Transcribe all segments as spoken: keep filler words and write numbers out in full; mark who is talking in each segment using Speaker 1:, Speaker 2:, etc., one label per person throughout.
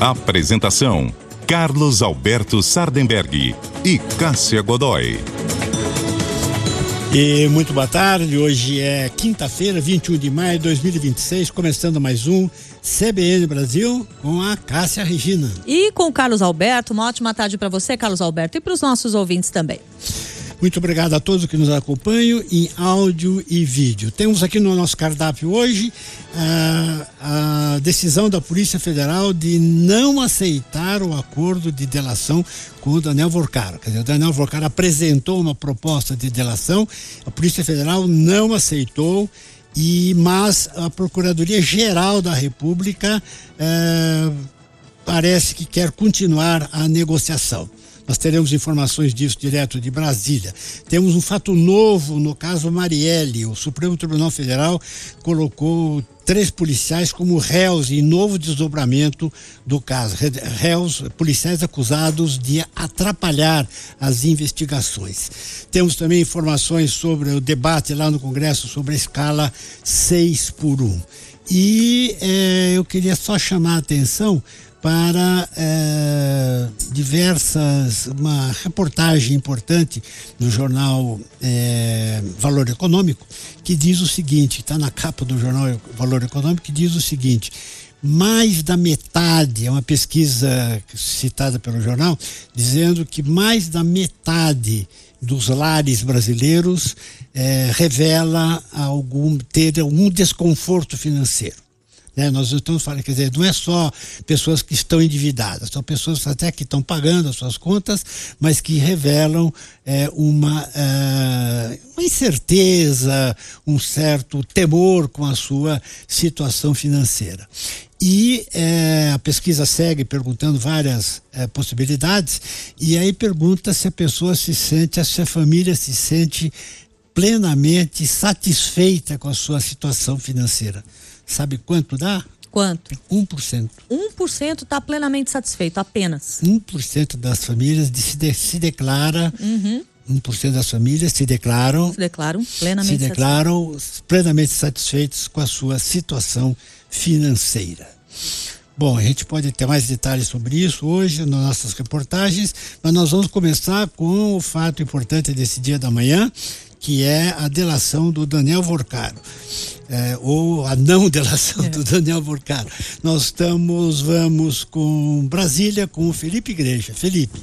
Speaker 1: Apresentação: Carlos Alberto Sardenberg e Cássia Godoy.
Speaker 2: E muito boa tarde, hoje é quinta-feira, vinte e um de maio de dois mil e vinte e seis, começando mais um C B N Brasil com a Cássia Regina.
Speaker 3: E com o Carlos Alberto, uma ótima tarde para você, Carlos Alberto, e para os nossos ouvintes também.
Speaker 2: Muito obrigado a todos que nos acompanham em áudio e vídeo. Temos aqui no nosso cardápio hoje a, a decisão da Polícia Federal de não aceitar o acordo de delação com o Daniel Vorcaro. Quer dizer, o Daniel Vorcaro apresentou uma proposta de delação, a Polícia Federal não aceitou, e, mas a Procuradoria-Geral da República eh, parece que quer continuar a negociação. Nós teremos informações disso direto de Brasília. Temos um fato novo no caso Marielle. O Supremo Tribunal Federal colocou três policiais como réus em novo desdobramento do caso. Réus, policiais acusados de atrapalhar as investigações. Temos também informações sobre o debate lá no Congresso sobre a escala seis por um. E eh, eu queria só chamar a atenção para é, diversas, uma reportagem importante no jornal é, Valor Econômico, que diz o seguinte, está na capa do jornal Valor Econômico, que diz o seguinte: mais da metade, é uma pesquisa citada pelo jornal, dizendo que mais da metade dos lares brasileiros é, revela algum, ter algum desconforto financeiro. Né, nós estamos falando, quer dizer, não é só pessoas que estão endividadas, são pessoas até que estão pagando as suas contas, mas que revelam é, uma, é, uma incerteza, um certo temor com a sua situação financeira. E é, a pesquisa segue perguntando várias é, possibilidades, e aí pergunta se a pessoa se sente, se a família se sente plenamente satisfeita com a sua situação financeira. Sabe quanto dá?
Speaker 3: Quanto?
Speaker 2: um por cento.
Speaker 3: um por cento está plenamente satisfeito, apenas.
Speaker 2: um por cento das famílias de, se, de, se declara,
Speaker 3: uhum.
Speaker 2: um por cento das famílias se declaram,
Speaker 3: se declaram plenamente,
Speaker 2: se declaram plenamente satisfeitos com a sua situação financeira. Bom, a gente pode ter mais detalhes sobre isso hoje nas nossas reportagens, mas nós vamos começar com o fato importante desse dia da manhã, que é a delação do Daniel Vorcaro, é, ou a não delação é. do Daniel Vorcaro. Nós estamos, vamos com Brasília, com o Felipe Igreja. Felipe.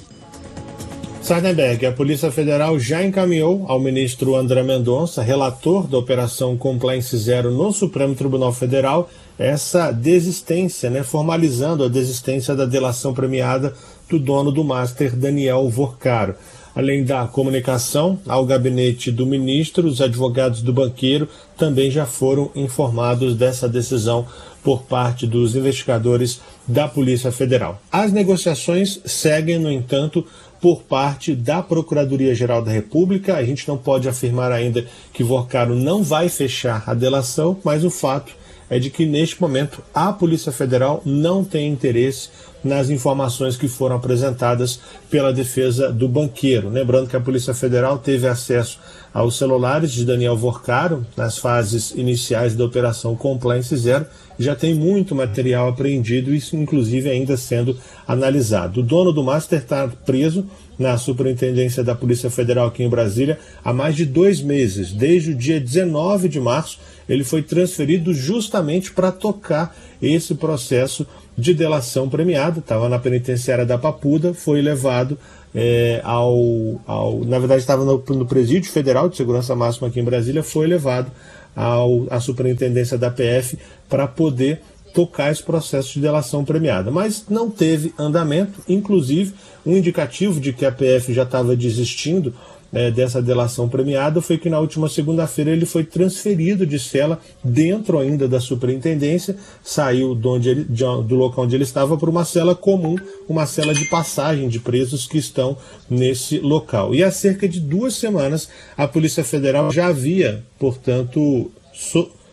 Speaker 4: Sardenberg, a Polícia Federal já encaminhou ao ministro André Mendonça, relator da Operação Compliance Zero no Supremo Tribunal Federal, essa desistência, né, formalizando a desistência da delação premiada do dono do Master, Daniel Vorcaro. Além da comunicação ao gabinete do ministro, os advogados do banqueiro também já foram informados dessa decisão por parte dos investigadores da Polícia Federal. As negociações seguem, no entanto, por parte da Procuradoria-Geral da República. A gente não pode afirmar ainda que Vorcaro não vai fechar a delação, mas o fato é de que, neste momento, a Polícia Federal não tem interesse nas informações que foram apresentadas pela defesa do banqueiro. Lembrando que a Polícia Federal teve acesso aos celulares de Daniel Vorcaro nas fases iniciais da Operação Compliance Zero. Já tem muito material apreendido, isso inclusive ainda sendo analisado. O dono do Master está preso na Superintendência da Polícia Federal aqui em Brasília há mais de dois meses. Desde o dia dezenove de março, ele foi transferido justamente para tocar esse processo de delação premiada. Estava na penitenciária da Papuda, foi levado é, ao, ao... Na verdade, estava no, no Presídio Federal de Segurança Máxima aqui em Brasília, foi levado ao, à Superintendência da P F para poder tocar esse processo de delação premiada. Mas não teve andamento, inclusive um indicativo de que a P F já estava desistindo É, dessa delação premiada foi que na última segunda-feira ele foi transferido de cela dentro ainda da superintendência, saiu de onde ele, de, do local onde ele estava para uma cela comum, uma cela de passagem de presos que estão nesse local. E há cerca de duas semanas a Polícia Federal já havia, portanto, so,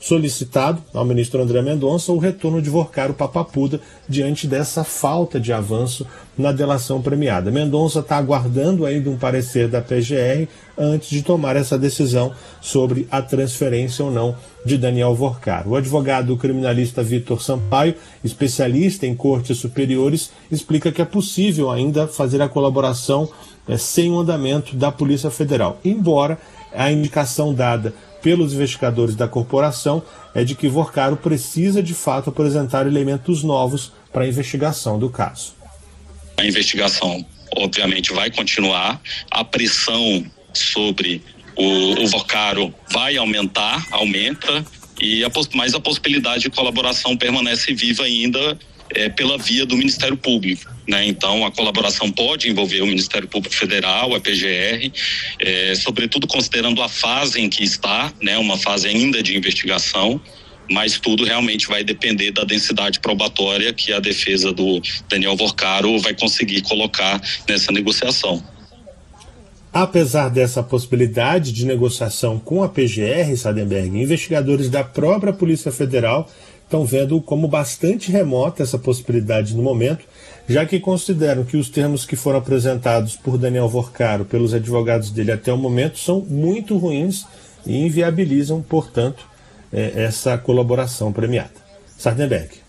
Speaker 4: solicitado ao ministro André Mendonça o retorno de Vorcaro para Papuda diante dessa falta de avanço na delação premiada. Mendonça está aguardando ainda um parecer da P G R antes de tomar essa decisão sobre a transferência ou não de Daniel Vorcaro. O advogado criminalista Vitor Sampaio, especialista em cortes superiores, explica que é possível ainda fazer a colaboração é, sem o andamento da Polícia Federal, embora a indicação dada pelos investigadores da corporação é de que Vorcaro precisa de fato apresentar elementos novos para a investigação do caso.
Speaker 5: A investigação, obviamente, vai continuar, a pressão sobre o, o Vorcaro vai aumentar, aumenta, e a, mas a possibilidade de colaboração permanece viva ainda é, pela via do Ministério Público, né? Então a colaboração pode envolver o Ministério Público Federal, a P G R, é, sobretudo considerando a fase em que está, né? Uma fase ainda de investigação, mas tudo realmente vai depender da densidade probatória que a defesa do Daniel Vorcaro vai conseguir colocar nessa negociação.
Speaker 4: Apesar dessa possibilidade de negociação com a P G R, Sardenberg, investigadores da própria Polícia Federal estão vendo como bastante remota essa possibilidade no momento, já que consideram que os termos que foram apresentados por Daniel Vorcaro pelos advogados dele até o momento são muito ruins e inviabilizam, portanto, essa colaboração premiada. Sardenberg.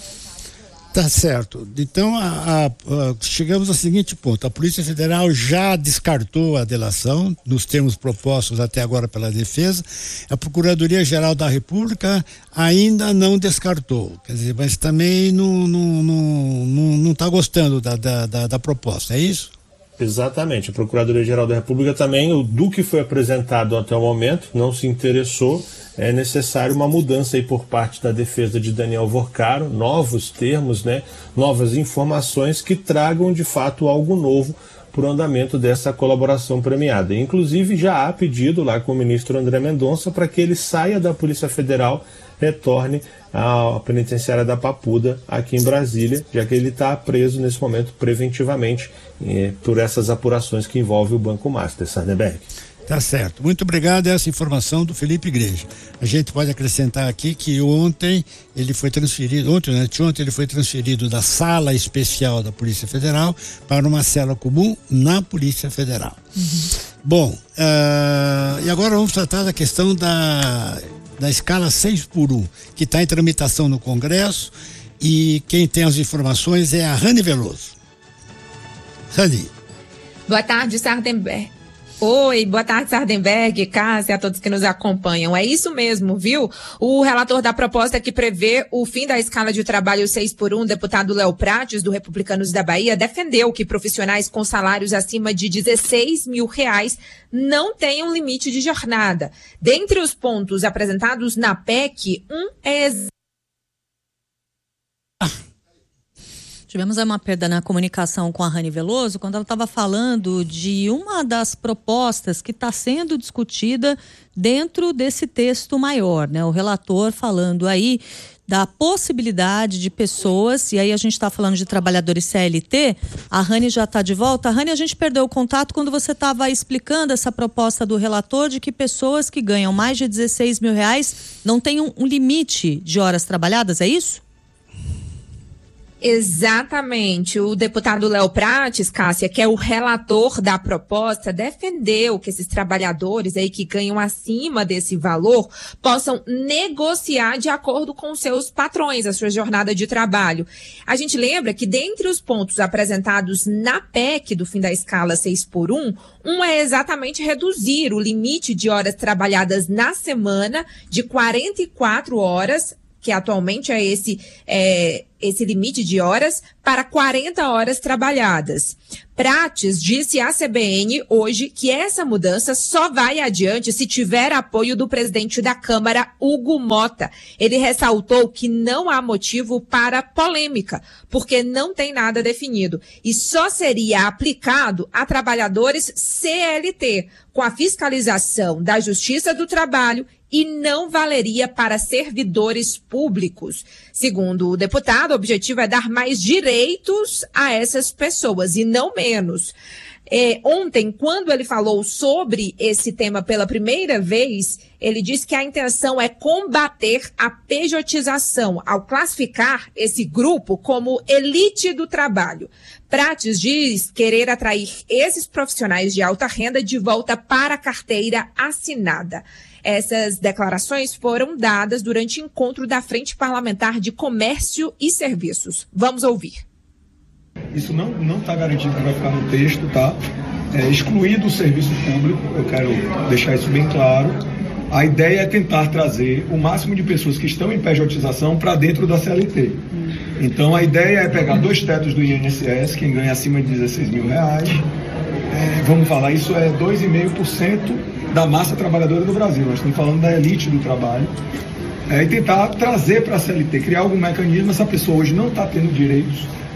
Speaker 2: Tá certo. Então, a, a, a, chegamos ao seguinte ponto. A Polícia Federal já descartou a delação nos termos propostos até agora pela defesa. A Procuradoria-Geral da República ainda não descartou. Quer dizer, mas também não não não, não, não tá gostando da, da, da, da proposta, é isso?
Speaker 4: Exatamente. A Procuradoria-Geral da República também, o do que foi apresentado até o momento, não se interessou. É necessário uma mudança aí por parte da defesa de Daniel Vorcaro, novos termos, né, novas informações que tragam de fato algo novo para o andamento dessa colaboração premiada. Inclusive já há pedido lá com o ministro André Mendonça para que ele saia da Polícia Federal, retorne à penitenciária da Papuda aqui em Brasília, já que ele está preso nesse momento preventivamente eh, por essas apurações que envolvem o Banco Master. Sardenberg.
Speaker 2: Tá certo. Muito obrigado. Essa informação do Felipe Igreja. A gente pode acrescentar aqui que ontem ele foi transferido, ontem, né? Ontem ele foi transferido da sala especial da Polícia Federal para uma cela comum na Polícia Federal. Uhum. Bom, uh, e agora vamos tratar da questão da, da escala seis por um, que está em tramitação no Congresso, e quem tem as informações é a Rani Veloso. Rani.
Speaker 6: Boa tarde, Sardenberg. Oi, boa tarde, Sardenberg, Cássia, a todos que nos acompanham. É isso mesmo, viu? O relator da proposta que prevê o fim da escala de trabalho seis por um, deputado Léo Prates, do Republicanos da Bahia, defendeu que profissionais com salários acima de dezesseis mil reais não tenham limite de jornada. Dentre os pontos apresentados na P E C, um é...
Speaker 3: Tivemos uma perda na comunicação com a Rani Veloso quando ela estava falando de uma das propostas que está sendo discutida dentro desse texto maior, né? O relator falando aí da possibilidade de pessoas, e aí a gente está falando de trabalhadores C L T, a Rani já está de volta. Rani, a gente perdeu o contato quando você estava explicando essa proposta do relator de que pessoas que ganham mais de dezesseis mil reais não têm um, um limite de horas trabalhadas, é isso?
Speaker 6: Exatamente. O deputado Léo Prates, Cássia, que é o relator da proposta, defendeu que esses trabalhadores aí que ganham acima desse valor possam negociar de acordo com seus patrões a sua jornada de trabalho. A gente lembra que dentre os pontos apresentados na P E C do fim da escala seis por um, um é exatamente reduzir o limite de horas trabalhadas na semana de quarenta e quatro horas, que atualmente é esse, é, esse limite de horas, para quarenta horas trabalhadas. Prates disse à C B N hoje que essa mudança só vai adiante se tiver apoio do presidente da Câmara, Hugo Mota. Ele ressaltou que não há motivo para polêmica, porque não tem nada definido, e só seria aplicado a trabalhadores C L T, com a fiscalização da Justiça do Trabalho, e não valeria para servidores públicos. Segundo o deputado, o objetivo é dar mais direitos a essas pessoas e não menos. É, ontem, quando ele falou sobre esse tema pela primeira vez, ele disse que a intenção é combater a pejotização ao classificar esse grupo como elite do trabalho. Prates diz querer atrair esses profissionais de alta renda de volta para a carteira assinada. Essas declarações foram dadas durante o encontro da Frente Parlamentar de Comércio e Serviços. Vamos ouvir.
Speaker 7: Isso não não está garantido que vai ficar no texto, tá? É excluído o serviço público, eu quero deixar isso bem claro. A ideia é tentar trazer o máximo de pessoas que estão em pejotização para dentro da C L T. Então a ideia é pegar dois tetos do I N S S, quem ganha acima de dezesseis mil reais. É, vamos falar, isso é dois vírgula cinco por cento da massa trabalhadora do Brasil. Nós estamos falando da elite do trabalho. É, e tentar trazer para a C L T, criar algum mecanismo. Essa pessoa hoje não está tendo direitos.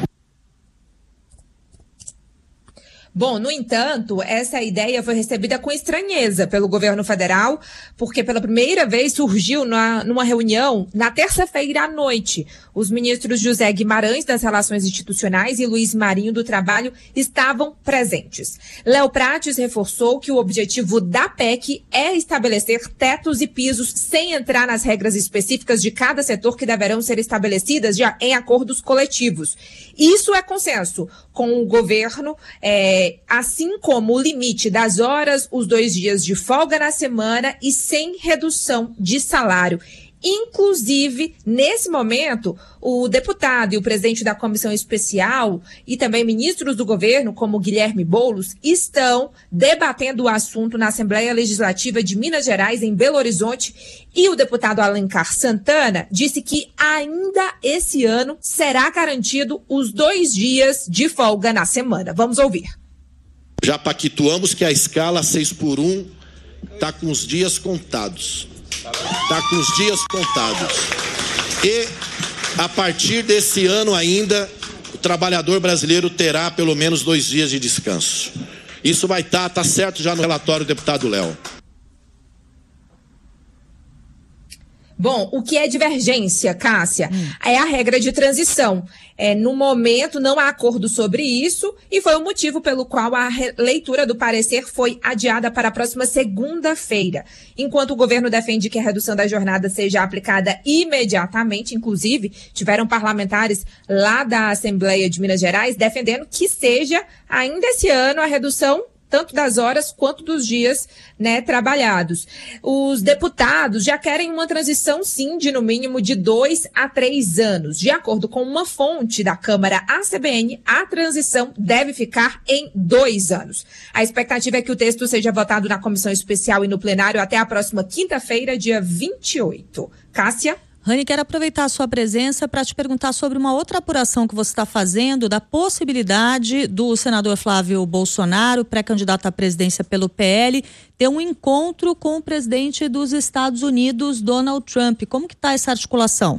Speaker 6: Bom, no entanto, essa ideia foi recebida com estranheza pelo governo federal, porque pela primeira vez surgiu na, numa reunião na terça-feira à noite. Os ministros José Guimarães, das Relações Institucionais, e Luiz Marinho, do Trabalho, estavam presentes. Léo Prates reforçou que o objetivo da P E C é estabelecer tetos e pisos sem entrar nas regras específicas de cada setor que deverão ser estabelecidas já em acordos coletivos. Isso é consenso com o governo, é, assim como o limite das horas, os dois dias de folga na semana e sem redução de salário. Inclusive, nesse momento, o deputado e o presidente da comissão especial e também ministros do governo, como Guilherme Boulos, estão debatendo o assunto na Assembleia Legislativa de Minas Gerais, em Belo Horizonte, e o deputado Alencar Santana disse que ainda esse ano será garantido os dois dias de folga na semana. Vamos ouvir.
Speaker 8: Já pactuamos que a escala seis por um está com os dias contados. Está com os dias contados. E, a partir desse ano ainda, o trabalhador brasileiro terá pelo menos dois dias de descanso. Isso vai estar, tá, tá certo já no relatório do deputado Léo.
Speaker 6: Bom, o que é divergência, Cássia? Hum. É a regra de transição. É, no momento, não há acordo sobre isso e foi o motivo pelo qual a leitura do parecer foi adiada para a próxima segunda-feira. Enquanto o governo defende que a redução da jornada seja aplicada imediatamente, inclusive, tiveram parlamentares lá da Assembleia de Minas Gerais defendendo que seja ainda esse ano a redução tanto das horas quanto dos dias, né, trabalhados. Os deputados já querem uma transição, sim, de no mínimo de dois a três anos. De acordo com uma fonte da Câmara A C B N, a transição deve ficar em dois anos. A expectativa é que o texto seja votado na comissão especial e no plenário até a próxima quinta-feira, dia vinte e oito. Cássia?
Speaker 3: Rani, quero aproveitar a sua presença para te perguntar sobre uma outra apuração que você está fazendo da possibilidade do senador Flávio Bolsonaro, pré-candidato à presidência pelo P L, ter um encontro com o presidente dos Estados Unidos, Donald Trump. Como que está essa articulação?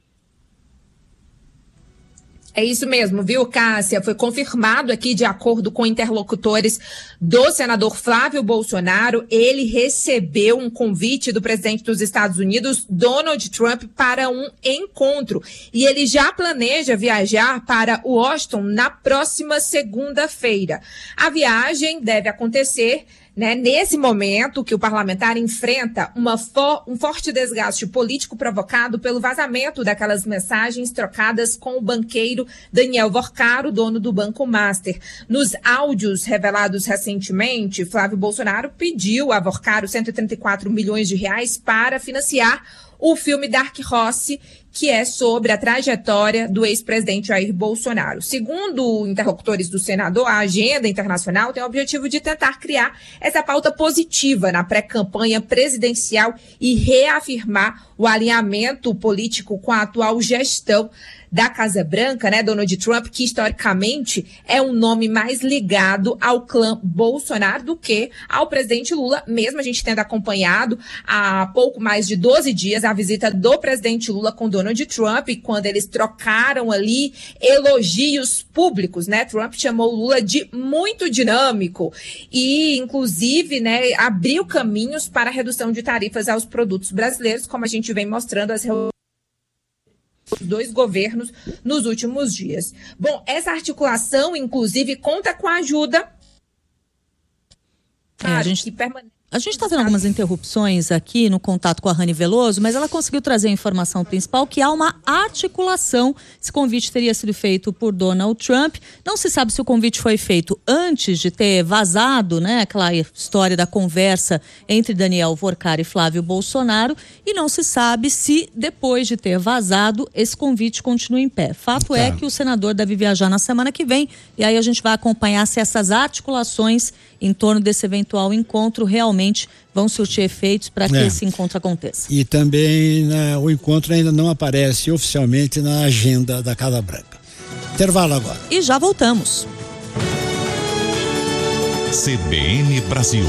Speaker 6: É isso mesmo, viu, Cássia? Foi confirmado aqui, de acordo com interlocutores do senador Flávio Bolsonaro, ele recebeu um convite do presidente dos Estados Unidos, Donald Trump, para um encontro. E ele já planeja viajar para Washington na próxima segunda-feira. A viagem deve acontecer, né, nesse momento que o parlamentar enfrenta uma fo- um forte desgaste político provocado pelo vazamento daquelas mensagens trocadas com o banqueiro Daniel Vorcaro, dono do Banco Master. Nos áudios revelados recentemente, Flávio Bolsonaro pediu a Vorcaro cento e trinta e quatro milhões de reais para financiar o filme Dark Horse, que é sobre a trajetória do ex-presidente Jair Bolsonaro. Segundo interlocutores do senador, a agenda internacional tem o objetivo de tentar criar essa pauta positiva na pré-campanha presidencial e reafirmar o alinhamento político com a atual gestão da Casa Branca, né, Donald Trump, que historicamente é um nome mais ligado ao clã Bolsonaro do que ao presidente Lula, mesmo a gente tendo acompanhado há pouco mais de doze dias a visita do presidente Lula com Donald Trump, quando eles trocaram ali elogios públicos, né? Trump chamou Lula de muito dinâmico e, inclusive, né, abriu caminhos para a redução de tarifas aos produtos brasileiros, como a gente vem mostrando as reuniões dos dois governos nos últimos dias. Bom, essa articulação, inclusive, conta com a ajuda
Speaker 3: É, a gente...
Speaker 6: que permanece.
Speaker 3: A gente está tendo algumas interrupções aqui no contato com a Rani Veloso, mas ela conseguiu trazer a informação principal que há uma articulação. Esse convite teria sido feito por Donald Trump. Não se sabe se o convite foi feito antes de ter vazado, né, aquela história da conversa entre Daniel Vorcar e Flávio Bolsonaro, e não se sabe se depois de ter vazado esse convite continua em pé. Fato tá. é que o senador deve viajar na semana que vem e aí a gente vai acompanhar se essas articulações em torno desse eventual encontro realmente vão surtir efeitos para que é. esse encontro aconteça.
Speaker 2: E também né, o encontro ainda não aparece oficialmente na agenda da Casa Branca. Intervalo agora.
Speaker 3: E já voltamos.
Speaker 1: C B N Brasil.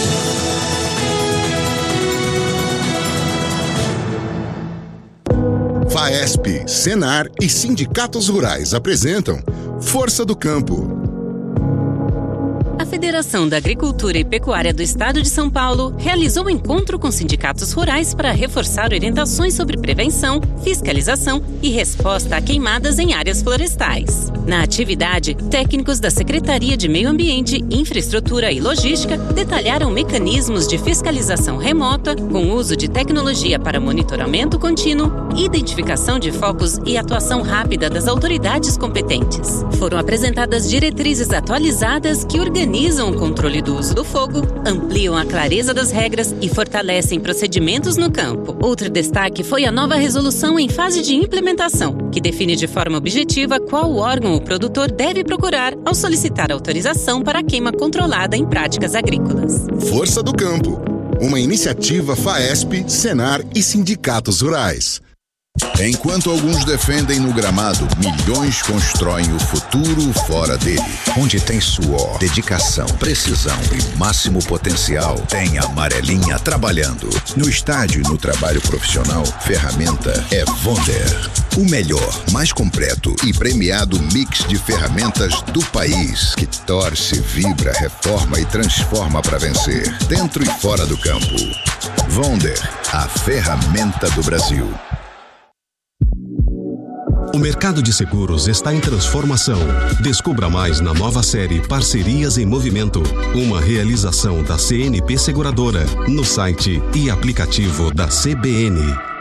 Speaker 9: FAESP, Senar e sindicatos rurais apresentam Força do Campo.
Speaker 10: A Federação da Agricultura e Pecuária do Estado de São Paulo realizou um encontro com sindicatos rurais para reforçar orientações sobre prevenção, fiscalização e resposta a queimadas em áreas florestais. Na atividade, técnicos da Secretaria de Meio Ambiente, Infraestrutura e Logística detalharam mecanismos de fiscalização remota com uso de tecnologia para monitoramento contínuo, identificação de focos e atuação rápida das autoridades competentes. Foram apresentadas diretrizes atualizadas que organizam Organizam o controle do uso do fogo, ampliam a clareza das regras e fortalecem procedimentos no campo. Outro destaque foi a nova resolução em fase de implementação, que define de forma objetiva qual órgão o produtor deve procurar ao solicitar autorização para a queima controlada em práticas agrícolas.
Speaker 9: Força do Campo, uma iniciativa FAESP, Senar e sindicatos rurais. Enquanto alguns defendem no gramado, milhões constroem o futuro fora dele. Onde tem suor, dedicação, precisão e máximo potencial, tem a Amarelinha trabalhando. No estádio e no trabalho profissional, ferramenta é Wonder. O melhor, mais completo e premiado mix de ferramentas do país, que torce, vibra, reforma e transforma para vencer, dentro e fora do campo. Wonder, a ferramenta do Brasil.
Speaker 11: O mercado de seguros está em transformação. Descubra mais na nova série Parcerias em Movimento, uma realização da C N P Seguradora, no site e aplicativo da C B N.